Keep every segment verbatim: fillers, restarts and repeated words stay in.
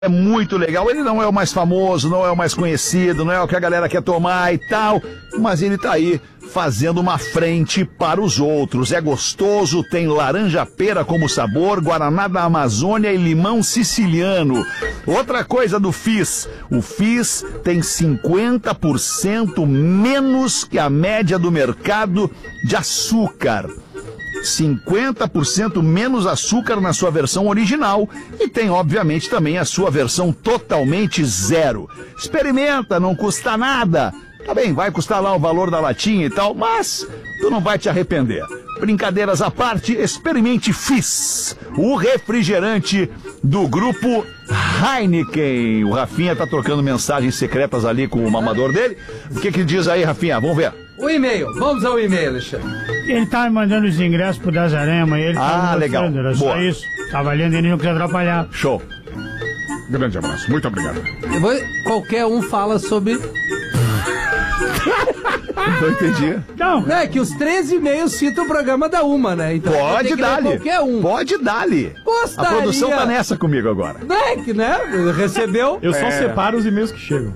é muito legal. Ele não é o mais famoso, não é o mais conhecido, não é o que a galera quer tomar e tal, mas ele tá aí fazendo uma frente para os outros. É gostoso, tem laranja-pera como sabor, guaraná da Amazônia e limão siciliano. Outra coisa do Fizz, o Fizz tem cinquenta por cento menos que a média do mercado de açúcar. cinquenta por cento menos açúcar na sua versão original e tem, obviamente, também a sua versão totalmente zero. Experimenta, não custa nada. Tá bem, vai custar lá o valor da latinha e tal, mas tu não vai te arrepender. Brincadeiras à parte, experimente Fizz, o refrigerante do grupo Heineken. O Rafinha tá trocando mensagens secretas ali com o mamador dele. O que que diz aí, Rafinha? Vamos ver. O e-mail, vamos ao e-mail, Alexandre. Ele tá me mandando os ingressos pro Das Aranha, ele Ah, legal. Era só Boa. isso. Tava lendo, ele não quis atrapalhar. Show. Grande abraço, muito obrigado. Eu vou- qualquer um fala sobre... Não entendi. Não, É que os treze e-mails citam o programa da Uma, né? Então Pode tem que ler dar-lhe. qualquer um. Pode dar-lhe. Gostaria. A produção tá nessa comigo agora. Não é que, né? Recebeu. Eu só separo os e-mails que chegam.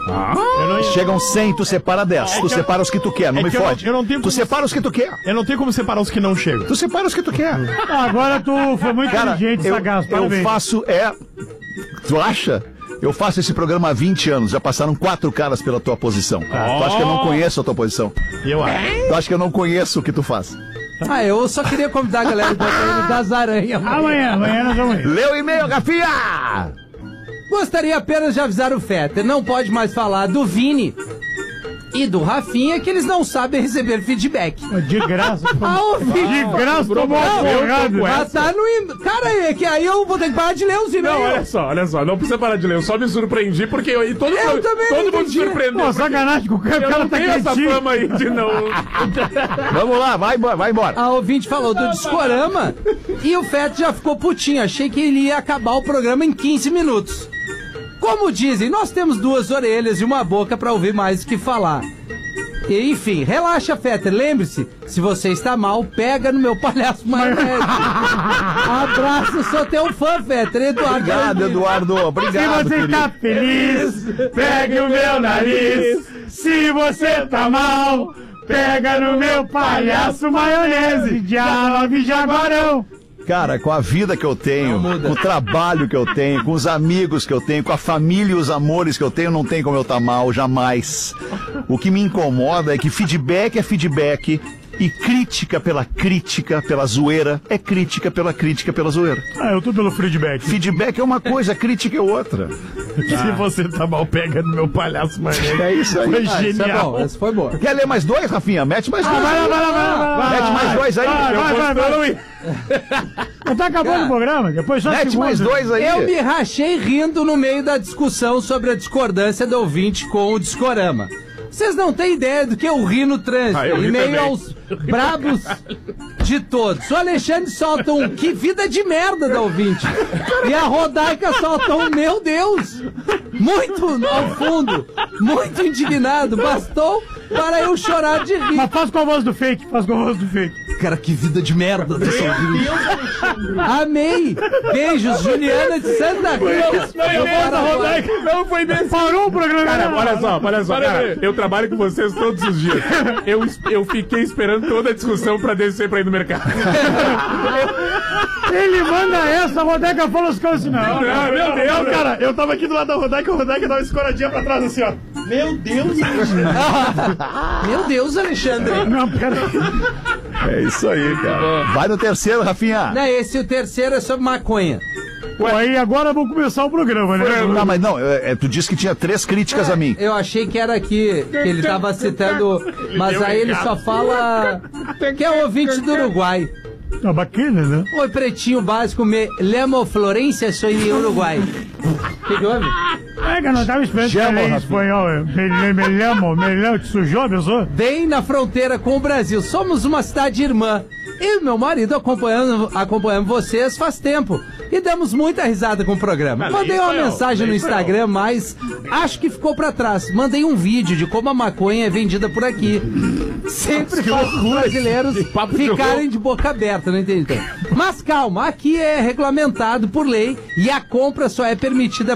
Eu não, Chegam cem, tu separa dez. É Tu que eu- separa os que tu quer, não é me que eu não- fode. eu não tenho Tu como- separa os que tu quer. eu não tenho como separar os que não chegam. Tu separa os que tu quer. agora tu foi muito Cara, inteligente, eu, sagaz, eu parabéns. faço, é... Tu acha? Eu faço esse programa há vinte anos, já passaram quatro caras pela tua posição. Tu acha que eu não conheço a tua posição? Eu acho. Tu acha que eu não conheço o que tu faz? Ah, eu só queria convidar a galera do programa das Aranhas. Amanhã, amanhã nós vamos ir. Lê o e-mail, Rafinha! Gostaria apenas de avisar o Fetter, não pode mais falar do Vini e do Rafinha, que eles não sabem receber feedback. De graça. Ah, ô, Vini. De graça, tomou uma Não, porrada. Ah, tá no e- Cara, é que aí eu vou ter que parar de ler os Não, olha e-mails. só, olha só, não precisa parar de ler, eu só me surpreendi porque eu, e todo, Eu mundo- também todo não mundo entendi. surpreendeu. Pô, porque sacanagem, o cara, o eu cara não tá tenho essa quietinho. fama aí de não... Vamos lá, vai embora, vai embora. A ouvinte falou do Discorama e o Fetter já ficou putinho. Achei que ele ia acabar o programa em quinze minutos. Como dizem, nós temos duas orelhas e uma boca pra ouvir mais do que falar. E, enfim, relaxa, Fetter. Lembre-se, se você está mal, pega no meu palhaço maionese. Abraço, sou teu fã, Fetter. Eduardo. Obrigado, Eduardo. Obrigado, Se você querido. tá feliz, pegue o meu nariz. Se você tá mal, pega no meu palhaço maionese. Diálogo Jaguarão. Cara, com a vida que eu tenho, com o trabalho que eu tenho, com os amigos que eu tenho, com a família e os amores que eu tenho, não tem como eu estar mal, jamais. O que me incomoda é que feedback é feedback e crítica pela crítica, pela zoeira, é crítica pela crítica, pela zoeira. Ah, eu tô pelo feedback. Feedback é uma coisa, crítica é outra. Se você tá mal, pega no meu palhaço maionese. É isso aí. Foi Ah, isso é genial. bom, essa foi boa. Quer ler mais dois, Rafinha? Mete mais dois. Vai lá, vai lá, vai lá, vai lá. Mete mais dois aí. Vai, Eu vai, vou- vai, vai. Já tá acabando o programa, depois só Mete segunda. mais dois aí. Eu me rachei rindo no meio da discussão sobre a discordância do ouvinte com o Discorama. Vocês não têm ideia do que eu ri no trânsito, Ah, eu ri em meio também. aos brabos de todos. O Alexandre solta um que vida de merda da ouvinte. E a Rodaica solta um meu Deus. Muito ao fundo, muito indignado. Bastou para eu chorar de rir. Mas faz com a voz do fake, faz com a voz do fake. Cara, que vida de merda dessa ouvinte. Amei. Beijos, Juliana de Santa Rita. Não, Paraguai. não foi bem. Parou o programa. Cara, não. olha só, olha só, cara, eu trabalho com vocês todos os dias. Eu, eu fiquei esperando toda a discussão pra descer pra ir no mercado. Ele manda essa, a Rodeca falou as coisas assim, não. Não, meu Deus, cara, eu tava aqui do lado da Rodaica, a Rodaica dava uma escoradinha pra trás assim, ó. Meu Deus, Meu Deus, Alexandre. Não, pera aí. É isso aí, cara. Vai no terceiro, Rafinha. Não, esse o terceiro é sobre maconha. Pô, aí agora vamos começar o programa, né? Não, mas não, é, é, tu disse que tinha três críticas a mim. Eu achei que era aqui, que ele tava citando, mas aí ele só fala que é o ouvinte do Uruguai. Tá bacana, né? Oi, pretinho básico, me lemo Florência, sou de Uruguai. O que que houve? É que eu não tava esperando que Chama, ele em Rafinha. espanhol. é. Me, me lemo, me lemo, te sujou, pessoa? Bem na fronteira com o Brasil, somos uma cidade irmã. Eu e meu marido acompanhando, acompanhamos vocês faz tempo. e damos muita risada com o programa. Mas Mandei isso uma é, mensagem no isso é. Instagram, mas acho que ficou pra trás. Mandei um vídeo de como a maconha é vendida por aqui. Sempre faz os brasileiros papo de ficarem de boca aberta, não entendi. Mas calma, aqui é regulamentado por lei e a compra só é permitida